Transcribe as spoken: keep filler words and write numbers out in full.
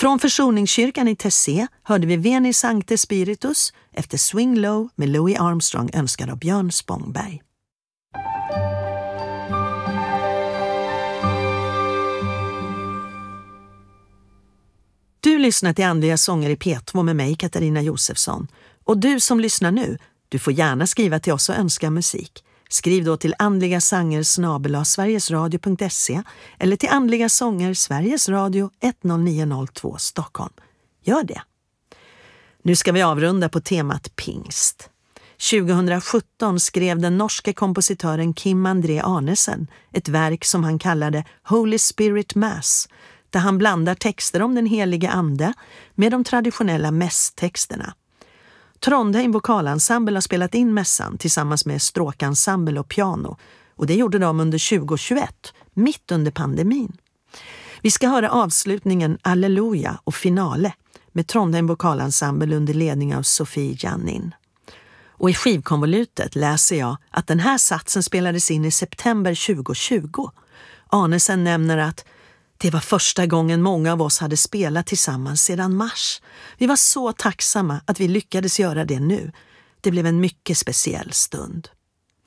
Från Försoningskyrkan i Tessé hörde vi Veni Sancte Spiritus efter Swing Low med Louis Armstrong önskad av Björn Spångberg. Du lyssnar till Andliga sånger i P två med mig, Katarina Josefsson. Och du som lyssnar nu, du får gärna skriva till oss och önska musik. Skriv då till andligasanger snabel-a sverigesradio punkt se eller till Andliga sånger Sveriges Radio ett noll nio noll två Stockholm. Gör det. Nu ska vi avrunda på temat pingst. tjugohundrasjutton skrev den norske kompositören Kim André Arnesen ett verk som han kallade Holy Spirit Mass, där han blandar texter om den heliga ande med de traditionella mässtexterna. Trondheim vokalensemble har spelat in mässan tillsammans med stråkensemble och piano, och det gjorde de under tjugohundratjugoett, mitt under pandemin. Vi ska höra avslutningen Alleluja och finale med Trondheim vokalensemble under ledning av Sofie Jannin. Och i skivkonvolutet läser jag att den här satsen spelades in i september tjugohundratjugo. Arnesen nämner att det var första gången många av oss hade spelat tillsammans sedan mars. Vi var så tacksamma att vi lyckades göra det nu. Det blev en mycket speciell stund.